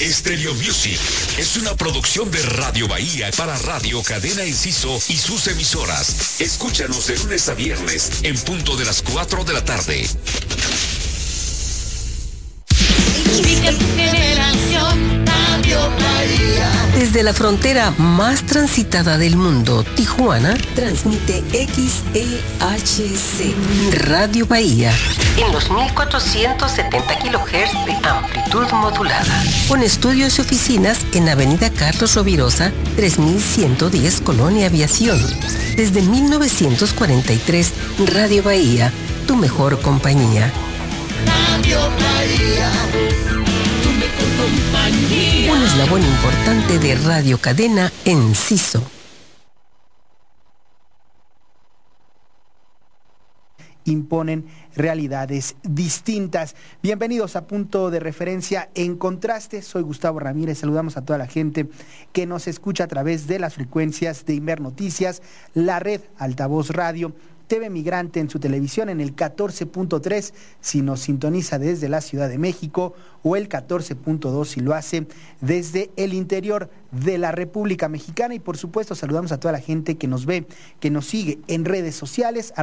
Stereo Music es una producción de Radio Bahía para Radio Cadena Enciso y sus emisoras. Escúchanos de lunes a viernes en punto de las 4 de la tarde. Desde la frontera más transitada del mundo, Tijuana, transmite XEHC Radio Bahía en los 1470 kHz de amplitud modulada, con estudios y oficinas en Avenida Carlos Rovirosa, 3110, Colonia Aviación. Desde 1943, Radio Bahía, tu mejor compañía. Radio Bahía, tu mejor compañía. Un eslabón importante de Radio Cadena Enciso. Imponen realidades distintas. Bienvenidos a Punto de Referencia en Contraste. Soy Gustavo Ramírez. Saludamos a toda la gente que nos escucha a través de las frecuencias de Inver Noticias, la red Altavoz Radio, TV Migrante en su televisión en el 14.3 si nos sintoniza desde la Ciudad de México, o el 14.2 si lo hace desde el interior de la República Mexicana. Y por supuesto saludamos a toda la gente que nos ve, que nos sigue en redes sociales,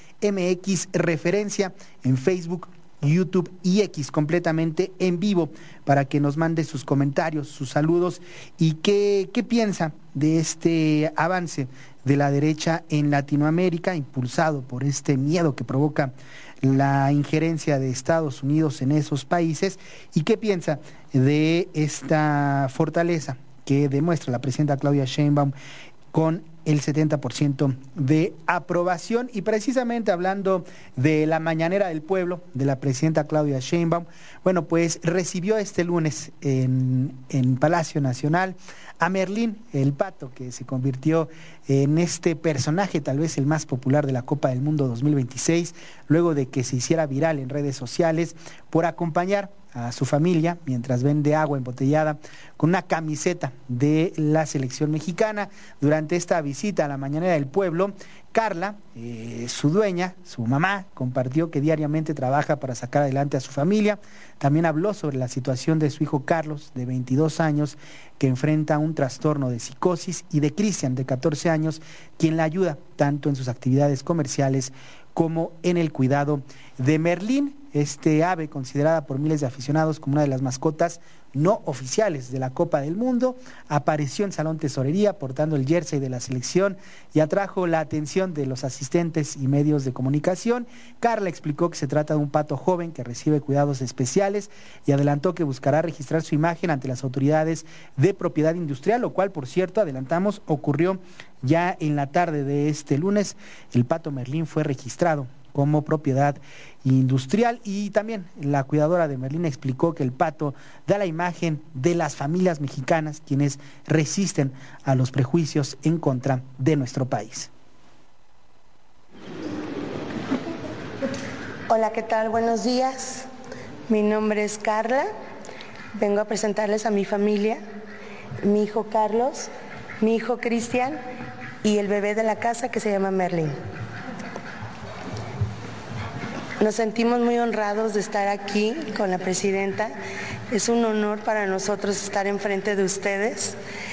@MX Referencia en Facebook, YouTube y X, completamente en vivo, para que nos mande sus comentarios, sus saludos y qué piensa de este avance de la derecha en Latinoamérica, impulsado por este miedo que provoca la injerencia de Estados Unidos en esos países, y qué piensa de esta fortaleza que demuestra la presidenta Claudia Sheinbaum con el 70% de aprobación. Y precisamente hablando de la mañanera del pueblo de la presidenta Claudia Sheinbaum, bueno, pues recibió este lunes en Palacio Nacional a Merlín, el pato, que se convirtió en este personaje tal vez el más popular de la Copa del Mundo 2026, luego de que se hiciera viral en redes sociales por acompañar a su familia mientras vende agua embotellada con una camiseta de la selección mexicana. Durante esta visita a la mañanera del pueblo, Carla, su dueña, su mamá, compartió que diariamente trabaja para sacar adelante a su familia. También habló sobre la situación de su hijo Carlos, de 22 años, que enfrenta un trastorno de psicosis, y de Cristian, de 14 años, quien la ayuda tanto en sus actividades comerciales como en el cuidado de Merlín, este ave considerada por miles de aficionados como una de las mascotas no oficiales de la Copa del Mundo. Apareció en Salón Tesorería portando el jersey de la selección y atrajo la atención de los asistentes y medios de comunicación. Carla explicó que se trata de un pato joven que recibe cuidados especiales y adelantó que buscará registrar su imagen ante las autoridades de propiedad industrial, lo cual, por cierto, adelantamos, ocurrió ya en la tarde de este lunes. El pato Merlín fue registrado como propiedad industrial, y también la cuidadora de Merlín explicó que el pato da la imagen de las familias mexicanas, quienes resisten a los prejuicios en contra de nuestro país. Hola, ¿qué tal? Buenos días. Mi nombre es Carla. Vengo a presentarles a mi familia, mi hijo Carlos, mi hijo Cristian y el bebé de la casa que se llama Merlín. Nos sentimos muy honrados de estar aquí con la presidenta. Es un honor para nosotros estar enfrente de ustedes.